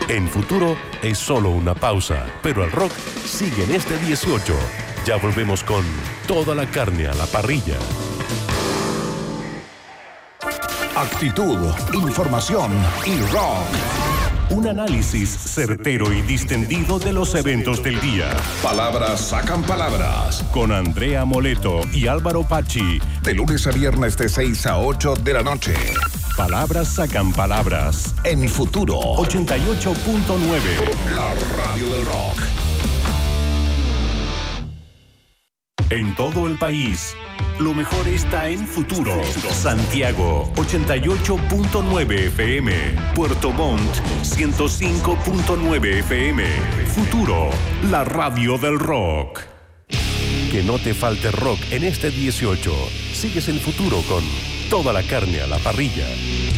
En Futuro es solo una pausa, pero el rock sigue en este 18. Ya volvemos con toda la carne a la parrilla. Actitud, información y rock. Un análisis certero y distendido de los eventos del día. Palabras sacan palabras. Con Andrea Moleto y Álvaro Pachi. De lunes a viernes de 6 a 8 de la noche. Palabras sacan palabras. En Futuro 88.9. La radio del rock. En todo el país, lo mejor está en Futuro. Santiago, 88.9 FM. Puerto Montt, 105.9 FM. Futuro, la radio del rock. Que no te falte rock en este 18. Sigues el Futuro con toda la carne a la parrilla.